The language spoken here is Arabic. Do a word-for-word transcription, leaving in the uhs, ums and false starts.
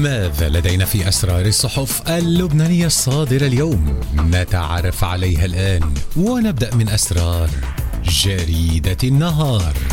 ماذا لدينا في أسرار الصحف اللبنانية الصادرة اليوم؟ نتعرف عليها الآن ونبدأ من أسرار جريدة النهار.